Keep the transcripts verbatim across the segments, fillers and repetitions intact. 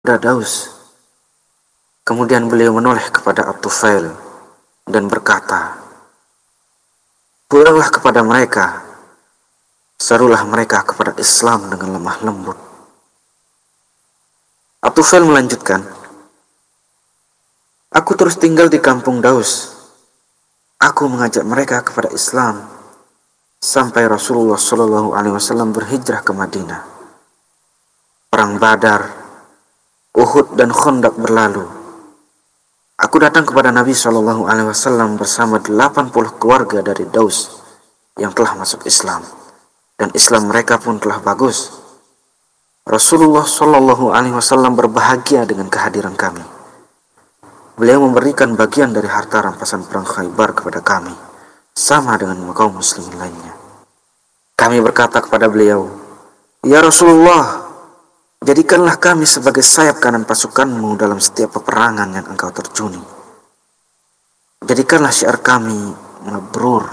Daus. Kemudian beliau menoleh kepada At-Tufail dan berkata, "Pulanglah kepada mereka, serulah mereka kepada Islam dengan lemah lembut." At-Tufail melanjutkan, "Aku terus tinggal di kampung Daus. Aku mengajak mereka kepada Islam sampai Rasulullah Shallallahu Alaihi Wasallam berhijrah ke Madinah. Perang Badar, Uhud dan Khandaq berlalu. Aku datang kepada Nabi Shallallahu Alaihi Wasallam bersama delapan puluh keluarga dari Daus yang telah masuk Islam, dan Islam mereka pun telah bagus. Rasulullah Shallallahu Alaihi Wasallam berbahagia dengan kehadiran kami. Beliau memberikan bagian dari harta rampasan perang Khaybar kepada kami, sama dengan kaum muslimin lainnya. Kami berkata kepada beliau, 'Ya Rasulullah, jadikanlah kami sebagai sayap kanan pasukanmu dalam setiap peperangan yang engkau terjuni. Jadikanlah syiar kami mabrur.'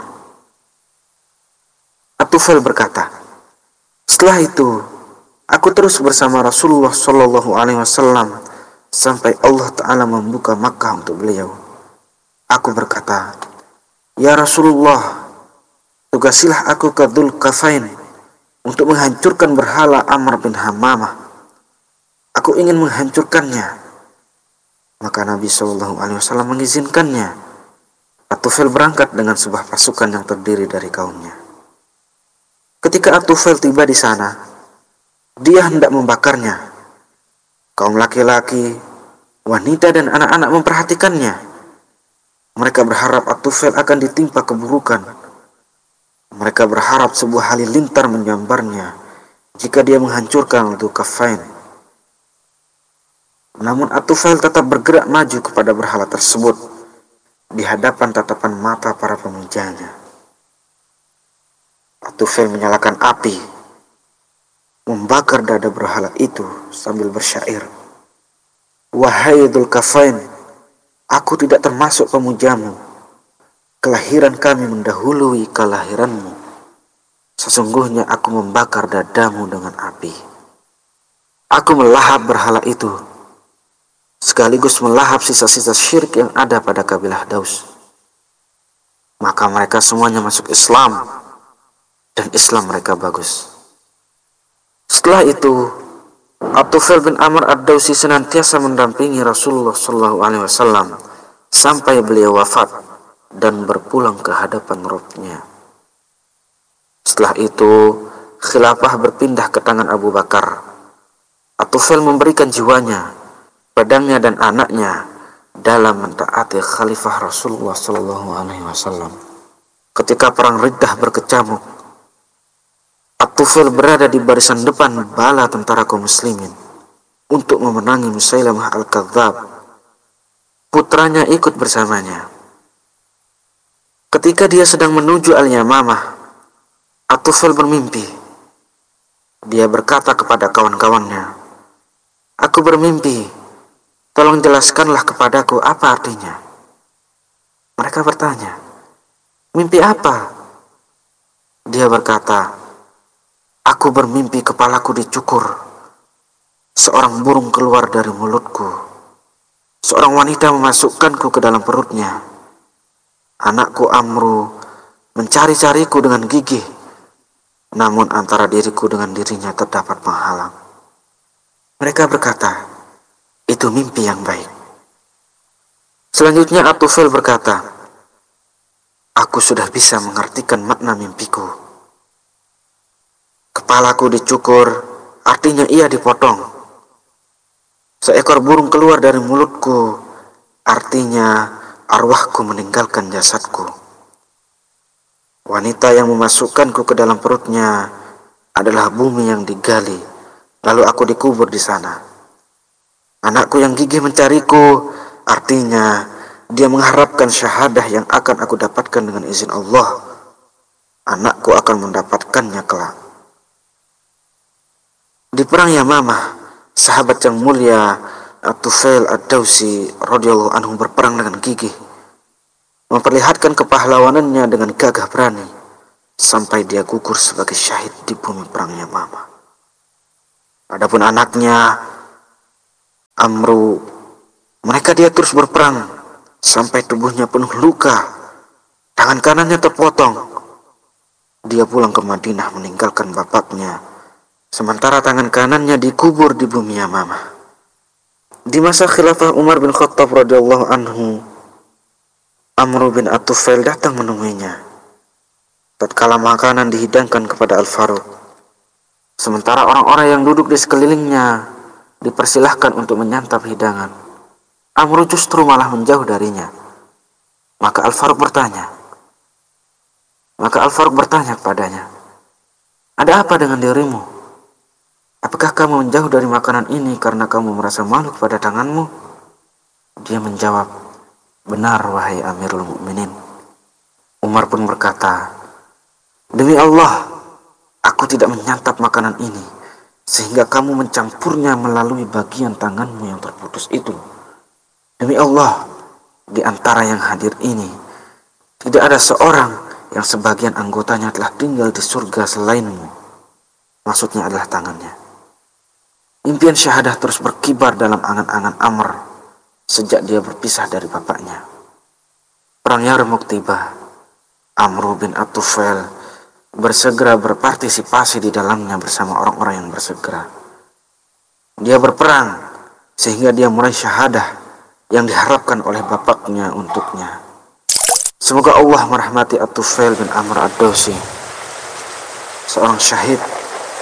At-Tufail berkata, "Setelah itu, aku terus bersama Rasulullah Shallallahu Alaihi Wasallam sampai Allah Ta'ala membuka Makkah untuk beliau. Aku berkata, 'Ya Rasulullah, tugasilah aku ke Dzul Kafain untuk menghancurkan berhala Amr bin Hammamah. Aku ingin menghancurkannya.' Maka Nabi Shallallahu Alaihi Wasallam mengizinkannya. At-Tufail berangkat dengan sebuah pasukan yang terdiri dari kaumnya. Ketika At-Tufail tiba di sana, dia hendak membakarnya. Kaum laki-laki, wanita dan anak-anak memperhatikannya. Mereka berharap At-Tufail akan ditimpa keburukan. Mereka berharap sebuah halilintar menyambarnya jika dia menghancurkan Dzul Kafain. Namun At-Tufail tetap bergerak maju kepada berhala tersebut di hadapan tatapan mata para pemujanya. At-Tufail menyalakan api, membakar dada berhala itu sambil bersyair, 'Wahai Dzul Kafain, aku tidak termasuk pemujamu. Kelahiran kami mendahului kelahiranmu. Sesungguhnya aku membakar dadamu dengan api. Aku melahap berhala itu, sekaligus melahap sisa-sisa syirik yang ada pada kabilah Daus. Maka mereka semuanya masuk Islam, dan Islam mereka bagus.' Setelah itu, At-Tufail bin Amr ad-Dausi senantiasa mendampingi Rasulullah Shallallahu Alaihi Wasallam sampai beliau wafat dan berpulang ke hadapan Rabb-Nya. Setelah itu, khilafah berpindah ke tangan Abu Bakar. At-Tufail memberikan jiwanya, pedangnya dan anaknya dalam mentaati khalifah Rasulullah Shallallahu Alaihi Wasallam. Ketika perang Riddah berkecamuk, At-Tufail berada di barisan depan bala tentara kaum muslimin untuk memenangi Musailamah al-Kadzdzab. Putranya ikut bersamanya. Ketika dia sedang menuju Al-Yamamah, At-Tufail bermimpi. Dia berkata kepada kawan-kawannya, 'Aku bermimpi, tolong jelaskanlah kepadaku apa artinya.' Mereka bertanya, 'Mimpi apa?' Dia berkata, 'Aku bermimpi kepalaku dicukur, seorang burung keluar dari mulutku, seorang wanita memasukkanku ke dalam perutnya. Anakku Amru mencari-cariku dengan gigih, namun antara diriku dengan dirinya terdapat penghalang.' Mereka berkata, 'Itu mimpi yang baik.' Selanjutnya At-Tufail berkata, 'Aku sudah bisa mengartikan makna mimpiku. Kepalaku dicukur, artinya ia dipotong. Seekor burung keluar dari mulutku, artinya arwahku meninggalkan jasadku. Wanita yang memasukkanku ke dalam perutnya adalah bumi yang digali, lalu aku dikubur di sana. Anakku yang gigih mencariku, artinya dia mengharapkan syahadah yang akan aku dapatkan dengan izin Allah. Anakku akan mendapatkannya kelak.' Di perang Yamamah, sahabat yang mulia At-Tufail ad-Dausi radhiyallahu anhu berperang dengan gigih, memperlihatkan kepahlawanannya dengan gagah berani sampai dia gugur sebagai syahid di bumi perang Yamamah. Adapun anaknya, Amru, mereka dia terus berperang sampai tubuhnya penuh luka, tangan kanannya terpotong. Dia pulang ke Madinah meninggalkan bapaknya, sementara tangan kanannya dikubur di bumi Yamamah. Di masa khilafah Umar bin Khattab radhiyallahu anhu, Amru bin At-Tufail datang menemuinya. Tatkala makanan dihidangkan kepada Al-Faruq, sementara orang-orang yang duduk di sekelilingnya dipersilahkan untuk menyantap hidangan, Amru justru malah menjauh darinya. Maka Al-Faruq bertanya, maka Al-Faruq bertanya kepadanya, "Ada apa dengan dirimu? Apakah kamu menjauh dari makanan ini karena kamu merasa malu kepada tanganmu?" Dia menjawab, "Benar, wahai Amirul Mukminin." Umar pun berkata, "Demi Allah, aku tidak menyantap makanan ini sehingga kamu mencampurnya melalui bagian tanganmu yang terputus itu. Demi Allah, di antara yang hadir ini tidak ada seorang yang sebagian anggotanya telah tinggal di surga selainmu." Maksudnya adalah tangannya. Impian syahadah terus berkibar dalam angan-angan Amr sejak dia berpisah dari bapaknya. Perang Yarmuk tiba. Amru bin At-Tufail bersegera berpartisipasi di dalamnya bersama orang-orang yang bersegera. Dia berperang sehingga dia meraih syahadah yang diharapkan oleh bapaknya untuknya. Semoga Allah merahmati At-Tufail bin Amr Ad-Dawsi, seorang syahid